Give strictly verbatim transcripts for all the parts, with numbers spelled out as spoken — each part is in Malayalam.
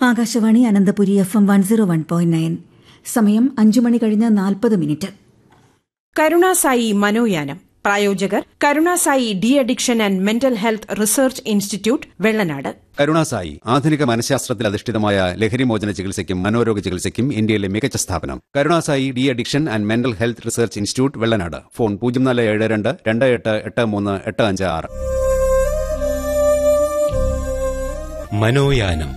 Akashvani Ananthapuri F M one zero one point nine. സമയം അഞ്ചു മണി കഴിഞ്ഞ് നാൽപ്പത് മിനിറ്റ്. കരുണാസായി മനോയാനം പ്രായോജകർ Karunasai de addiction and mental health research institute Vellanad. Karunasai ആധുനിക മനഃശാസ്ത്രത്തിൽ അധിഷ്ഠിതമായ ലഹരിമോചന ചികിത്സയ്ക്കും മനോരോഗ ചികിത്സയ്ക്കും ഇന്ത്യയിലെ മികച്ച സ്ഥാപനം. Karunasai de addiction and mental health research institute Vellanad. Phone പൂജ്യം നാല് ഏഴ് രണ്ട് രണ്ട് എട്ട് എട്ട് മൂന്ന് എട്ട് അഞ്ച് ആറ്. മനോയാനം.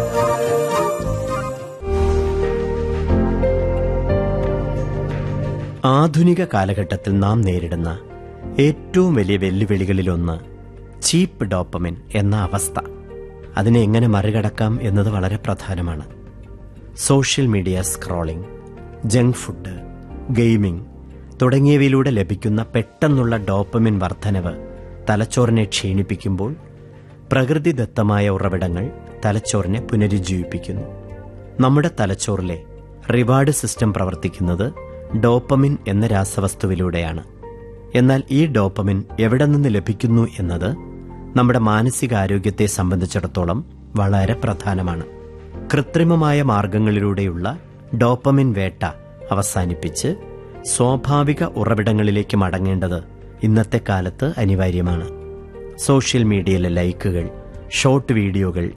ആധുനിക കാലഘട്ടത്തിൽ നാം നേരിടുന്ന ഏറ്റവും വലിയ വെല്ലുവിളികളിലൊന്ന് ചീപ്പ് ഡോപ്പമിൻ എന്ന അവസ്ഥ. അതിനെ എങ്ങനെ മറികടക്കാം എന്നത് വളരെ പ്രധാനമാണ്. Social media scrolling, junk food, gaming തുടങ്ങിയവയിലൂടെ ലഭിക്കുന്ന പെട്ടെന്നുള്ള ഡോപ്പമിൻ വർധനവ് തലച്ചോറിനെ ക്ഷീണിപ്പിക്കുമ്പോൾ പ്രകൃതിദത്തമായ ഉറവിടങ്ങൾ തലച്ചോറിനെ പുനരുജ്ജീവിപ്പിക്കുന്നു. നമ്മുടെ തലച്ചോറിലെ റിവാർഡ് സിസ്റ്റം പ്രവർത്തിക്കുന്നത് ഡോപ്പമിൻ എന്ന രാസവസ്തുവിലൂടെയാണ്. എന്നാൽ ഈ ഡോപ്പമിൻ എവിടെ നിന്ന് ലഭിക്കുന്നു എന്നത് നമ്മുടെ മാനസികാരോഗ്യത്തെ സംബന്ധിച്ചിടത്തോളം വളരെ പ്രധാനമാണ്. കൃത്രിമമായ മാർഗങ്ങളിലൂടെയുള്ള ഡോപ്പമിൻ വേട്ട അവസാനിപ്പിച്ച് സ്വാഭാവിക ഉറവിടങ്ങളിലേക്ക് മടങ്ങേണ്ടത് ഇന്നത്തെ കാലത്ത് അനിവാര്യമാണ്. സോഷ്യൽ മീഡിയയിലെ ലൈക്കുകൾ, ഷോർട്ട് വീഡിയോകൾ